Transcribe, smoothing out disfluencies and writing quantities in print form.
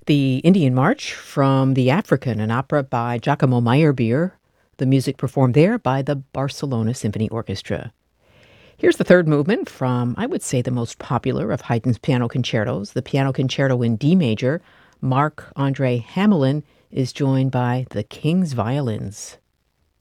The Indian March from the African, an opera by Giacomo Meyerbeer. The music performed there by the Barcelona Symphony Orchestra. Here's the third movement from, I would say, the most popular of Haydn's piano concertos, the Piano Concerto in D major. Marc Andre Hamelin is joined by the King's Violins.